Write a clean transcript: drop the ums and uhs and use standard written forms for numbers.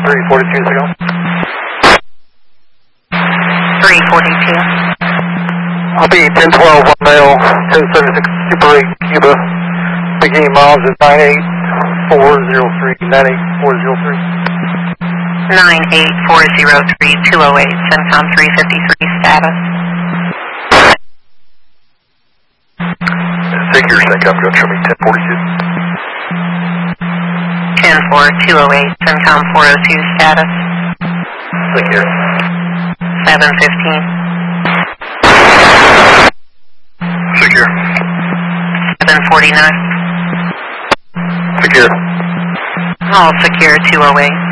342 signal. 342. I'll be 1012 1 mail, 1076 Super 8 Cuba, beginning miles at 98403, 98403. 98403, 208, CENTCOM 353 status. Figure CENTCOM, go show me 1042. 10208, CENTCOM 402 status. Figure. 715. Secure. 749. Secure. All secure 208.